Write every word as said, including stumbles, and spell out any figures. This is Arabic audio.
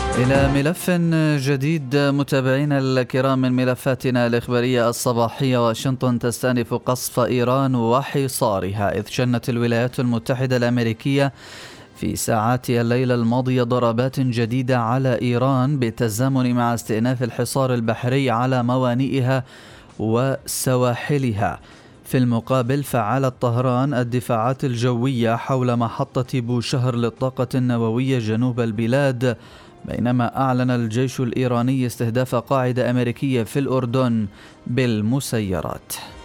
إلى ملف جديد متابعينا الكرام من ملفاتنا الإخبارية الصباحية. واشنطن تستأنف قصف إيران وحصارها، إذ شنت الولايات المتحدة الأمريكية في ساعات الليلة الماضية ضربات جديدة على إيران بالتزامن مع استئناف الحصار البحري على موانئها وسواحلها. في المقابل فعلت طهران الدفاعات الجوية حول محطة بوشهر للطاقة النووية جنوب البلاد، بينما أعلن الجيش الإيراني استهداف قاعدة أمريكية في الأردن بالمسيرات.